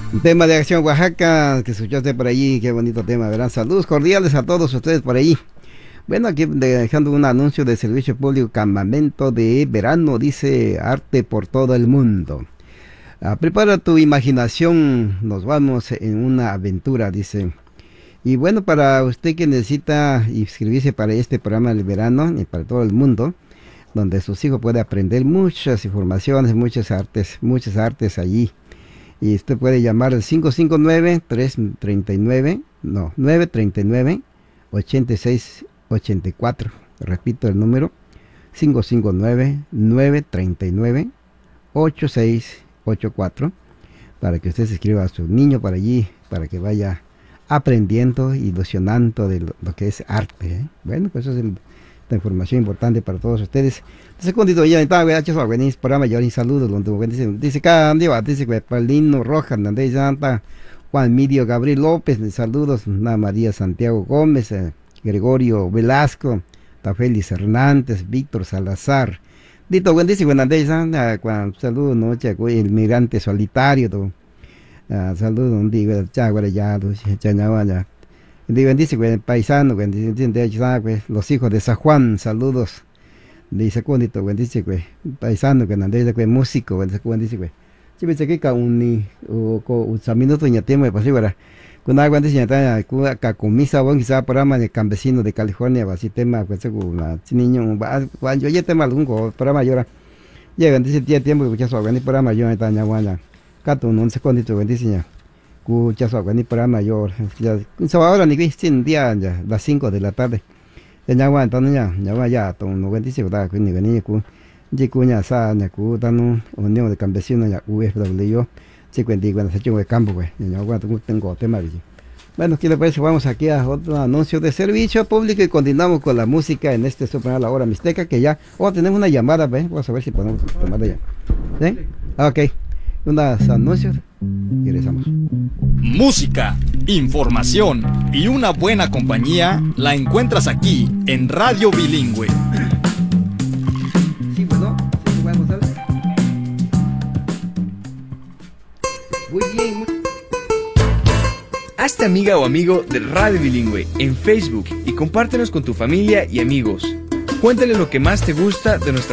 Un tema de Acción Oaxaca que escuchaste por allí, qué bonito tema, ¿verdad? Saludos cordiales a todos ustedes por ahí. Bueno, aquí dejando un anuncio de servicio público, campamento de verano, dice Arte por todo el mundo. Prepara tu imaginación, nos vamos en una aventura, dice. Y bueno, para usted que necesita inscribirse para este programa del verano y para todo el mundo, donde sus hijos pueden aprender muchas informaciones, muchas artes allí. Y usted puede llamar al 559-939-8684. Repito el número, 559-939-8684. Para que usted se inscriba a su niño para allí, para que vaya aprendiendo, ilusionando de lo que es arte, ¿eh? Bueno, pues eso es esta información importante para todos ustedes. Secundito ya está, venís programa yo y saludos dice que Paulino Rojas, Nandey Santa, Juan Midio Gabriel López, saludos, María Santiago Gómez, Gregorio Velasco, Tafelis Hernández, Víctor Salazar. Dito bendice Nandey Santa, saludos noche el migrante solitario, saludos un día chagüere ya chañawaya. Bendice paisano, los hijos de San Juan, saludos. Dice Condito, bendice paisano que nandé músico, bendice chive que ka uni o minuto ya tema de pasibara. Con agua bendice ya ka comisa bon quizá programa de campesino de California, así tema pues una niño cuando yo tema algún programa llora. Ya bendice tiempo que ya so ni programa yo está ñaguana. Cato no secondito bendice ya. Ya so ni programa yo ya ahora ni sin día ya las 5 de la tarde. Ya entonces ya no bendice da ni venía ku ya sa ya ku tan unión de campesinos ya UFW se cuando se echó de campo pues ya tengo tema. Bueno, aquí después vamos aquí a otro anuncio de servicio público y continuamos con la música en este programa La Hora Mixteca, que ya tenemos una llamada, vamos a ver si podemos tomar ya. ¿Sí? Ok, unos anuncios y regresamos. Música, información y una buena compañía la encuentras aquí en Radio Bilingüe. Sí, bueno, muy bien. Hazte amiga o amigo de Radio Bilingüe en Facebook y compártenos con tu familia y amigos. Cuéntale lo que más te gusta de nuestra